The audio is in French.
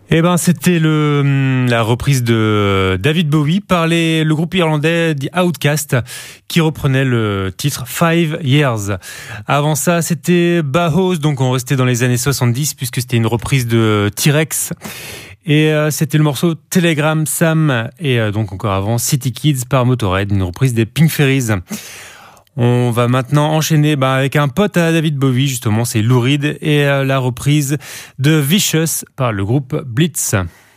Eh ben, c'était la reprise de David Bowie par le groupe irlandais The Outcast qui reprenait le titre 5 Years. Avant ça, c'était Bauhaus, donc on restait dans les années 70 puisque c'était une reprise de T-Rex. Et c'était le morceau Telegram Sam et donc encore avant City Kids par Motörhead, une reprise des Pink Fairies. On va maintenant enchaîner avec un pote à David Bowie, justement, c'est Lou Reed et la reprise de Vicious par le groupe Blitz.